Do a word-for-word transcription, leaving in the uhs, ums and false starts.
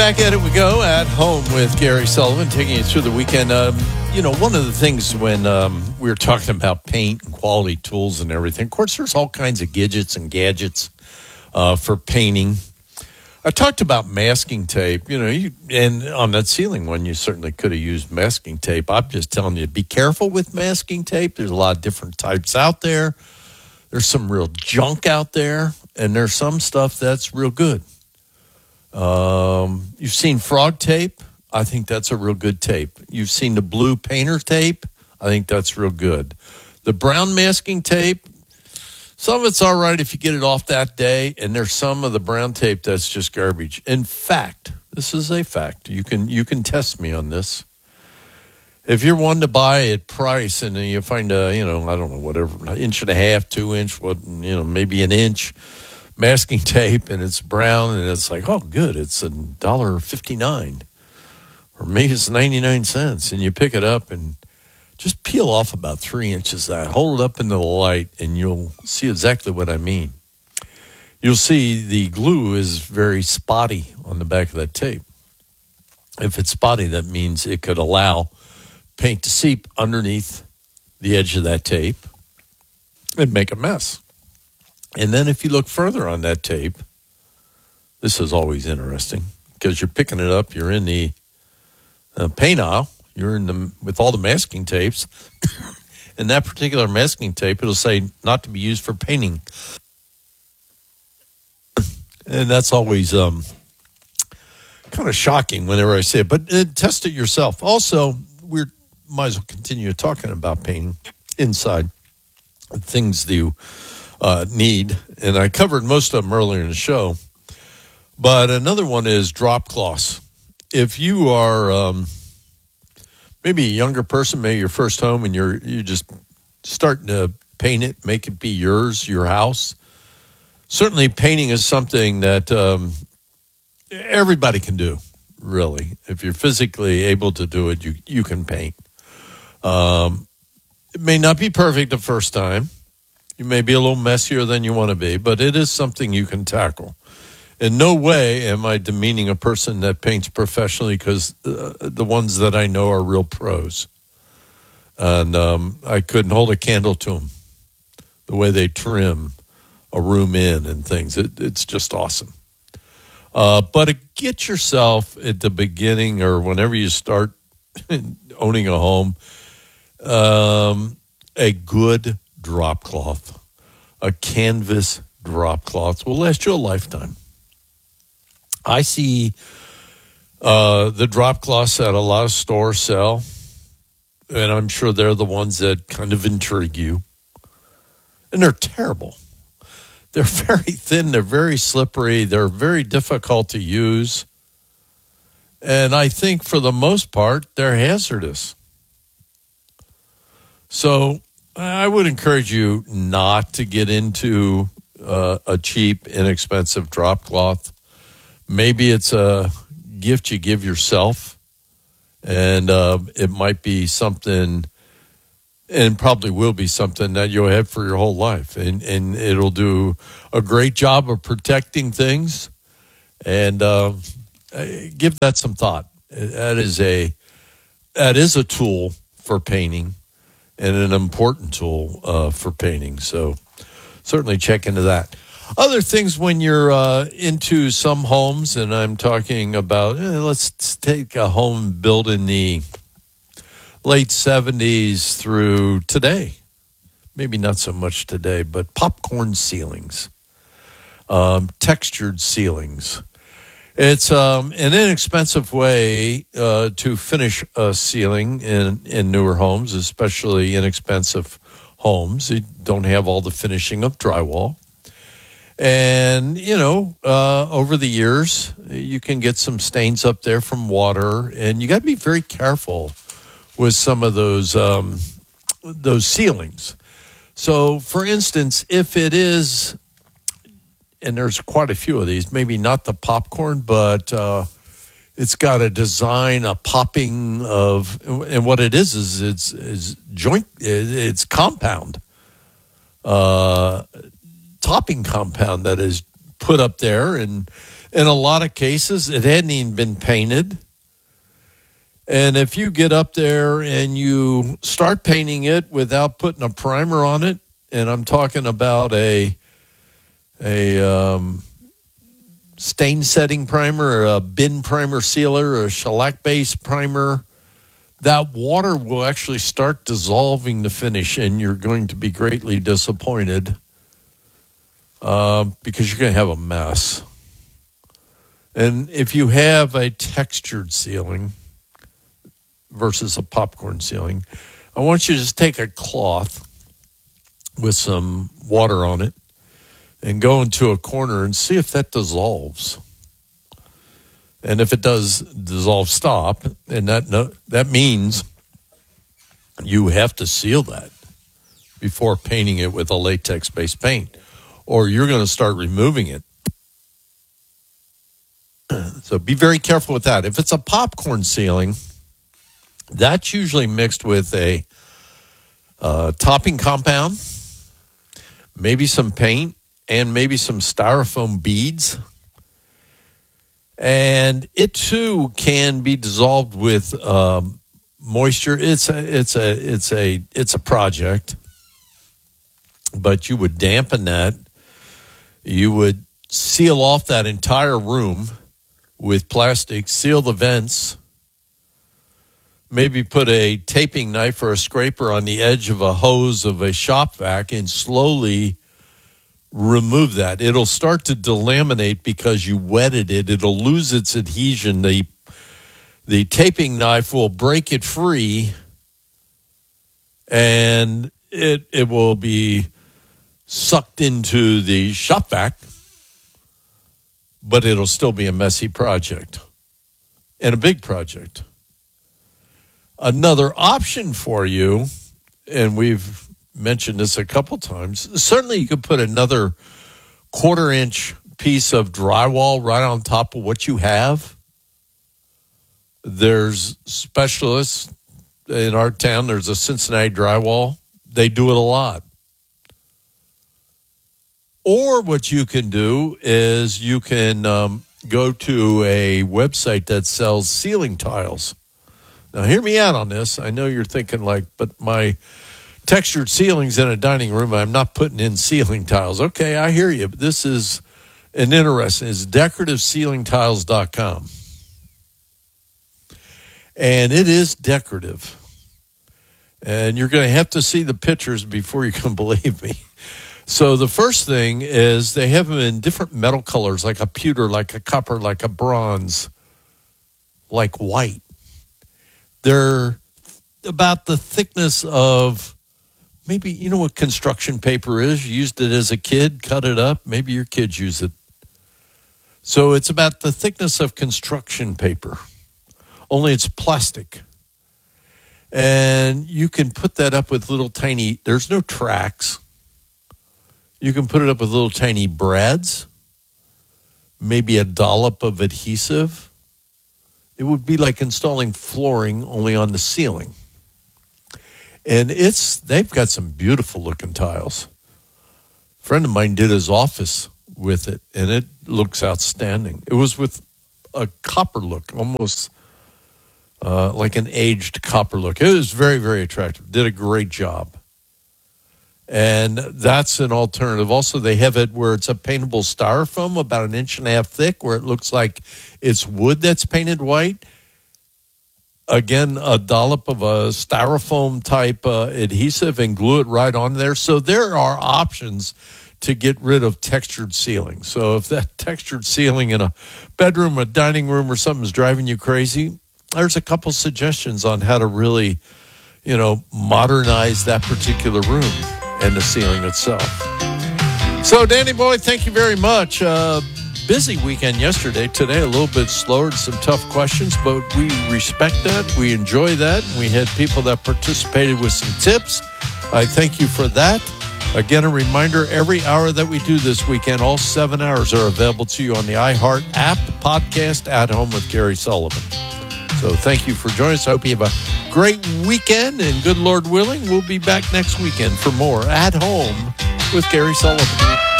back at it we go at home with Gary Sullivan, taking you through the weekend. Um, you know, one of the things when um, we were talking about paint and quality tools and everything, of course, there's all kinds of gadgets and gadgets uh, for painting. I talked about masking tape, you know, you, and on that ceiling one, you certainly could have used masking tape. I'm just telling you, be careful with masking tape. There's a lot of different types out there. There's some real junk out there, and there's some stuff that's real good. Um, you've seen frog tape. I think that's a real good tape. You've seen the blue painter tape. I think that's real good. The brown masking tape, some of it's all right if you get it off that day, and there's some of the brown tape that's just garbage. In fact, this is a fact. You can you can test me on this. If you're one to buy at price and you find a, you know, I don't know, whatever, an inch and a half, two inch, what, you know, maybe an inch masking tape, and it's brown, and it's like, oh, good, it's a dollar fifty-nine, or maybe it's ninety-nine cents, and you pick it up and just peel off about three inches of that, hold it up into the light, and you'll see exactly what I mean. You'll see the glue is very spotty on the back of that tape. If it's spotty, that means it could allow paint to seep underneath the edge of that tape and make a mess. And then if you look further on that tape, this is always interesting because you're picking it up, you're in the uh, paint aisle, you're in the with all the masking tapes. And that particular masking tape, it'll say not to be used for painting. And that's always um, kind of shocking whenever I say it, but uh, test it yourself. Also, we might as well continue talking about painting inside, things that you Uh, need, and I covered most of them earlier in the show. But another one is drop cloths. If you are um, maybe a younger person, maybe your first home, and you're you just starting to paint it, make it be yours, your house. Certainly, painting is something that um, everybody can do. Really, if you're physically able to do it, you you can paint. Um, it may not be perfect the first time. You may be a little messier than you want to be, but it is something you can tackle. In no way am I demeaning a person that paints professionally, because uh, the ones that I know are real pros. And um, I couldn't hold a candle to them. The way they trim a room in and things, it, it's just awesome. Uh, but get yourself at the beginning or whenever you start owning a home, um, a good drop cloth, a canvas drop cloth will last you a lifetime. I see uh, the drop cloths that a lot of stores sell, and I'm sure they're the ones that kind of intrigue you. And they're terrible. They're very thin, they're very slippery, they're very difficult to use. And I think for the most part, they're hazardous. So I would encourage you not to get into uh, a cheap, inexpensive drop cloth. Maybe it's a gift you give yourself, and uh, it might be something, and probably will be something that you'll have for your whole life, and, and it'll do a great job of protecting things, and uh, give that some thought. That is a that is a tool for painting, and an important tool uh, for painting. So certainly check into that. Other things when you're uh, into some homes, and I'm talking about, eh, let's take a home built in the late seventies through today. Maybe not so much today, but popcorn ceilings, um, textured ceilings. It's um, an inexpensive way uh, to finish a ceiling in, in newer homes, especially inexpensive homes. You don't have all the finishing of drywall. And, you know, uh, over the years, you can get some stains up there from water, and you got to be very careful with some of those um, those ceilings. So, for instance, if it is, and there's quite a few of these, maybe not the popcorn, but uh, it's got a design, a popping of, and what it is is it's is joint, it's compound, uh, topping compound that is put up there, and In a lot of cases, it hadn't even been painted. And if you get up there and you start painting it without putting a primer on it, and I'm talking about a a um, stain setting primer, or a bin primer sealer, or a shellac base primer, that water will actually start dissolving the finish, and you're going to be greatly disappointed uh, because you're going to have a mess. And if you have a textured ceiling versus a popcorn ceiling, I want you to just take a cloth with some water on it and go into a corner and see if that dissolves. And if it does dissolve, stop. And that no, that means you have to seal that before painting it with a latex-based paint, or you're going to start removing it. So be very careful with that. If it's a popcorn ceiling, that's usually mixed with a uh, topping compound, maybe some paint, and maybe some styrofoam beads. And it too can be dissolved with um, moisture. It's a, it's a, it's a, it's a project, but you would dampen that. You would seal off that entire room with plastic, seal the vents, maybe put a taping knife or a scraper on the edge of a hose of a shop vac and slowly remove that. It'll start to delaminate because you wetted it. It'll lose its adhesion. The, the taping knife will break it free, and it, it will be sucked into the shop vac, but it'll still be a messy project and a big project. Another option for you, and we've mentioned this a couple times, certainly you could put another quarter inch piece of drywall right on top of what you have. There's specialists in our town. There's a Cincinnati Drywall. They do it a lot. Or what you can do is you can um, go to a website that sells ceiling tiles. Now, hear me out on this. I know you're thinking like, but my textured ceilings in a dining room, I'm not putting in ceiling tiles. Okay, I hear you. But this is an interesting. It's decorative ceiling tiles dot com. And it is decorative. And you're going to have to see the pictures before you can believe me. So the first thing is they have them in different metal colors, like a pewter, like a copper, like a bronze, like white. They're about the thickness of maybe, you know what construction paper is? You used it as a kid, cut it up. Maybe your kids use it. So it's about the thickness of construction paper, only it's plastic. And you can put that up with little tiny, there's no tracks. You can put it up with little tiny brads, maybe a dollop of adhesive. It would be like installing flooring only on the ceiling. And it's they've got some beautiful looking tiles. A friend of mine did his office with it, and it looks outstanding. It was with a copper look, almost uh, like an aged copper look. It was very, very attractive. Did a great job. And that's an alternative. Also, they have it where it's a paintable styrofoam about an inch and a half thick, where it looks like it's wood that's painted white. Again, a dollop of a styrofoam type uh, adhesive and glue it right on there. So there are options to get rid of textured ceiling. So if that textured ceiling in a bedroom, a dining room, or something is driving you crazy, there's a couple suggestions on how to really, you know, modernize that particular room and the ceiling itself. So, Danny Boy, thank you very much. Uh, busy weekend yesterday. Today, a little bit slower, some tough questions, but we respect that. We enjoy that. We had people that participated with some tips. I thank you for that. Again, a reminder, every hour that we do this weekend, all seven hours are available to you on the iHeart app, podcast, At Home with Gary Sullivan. So thank you for joining us. I hope you have a great weekend, and good Lord willing, we'll be back next weekend for more At Home with Gary Sullivan.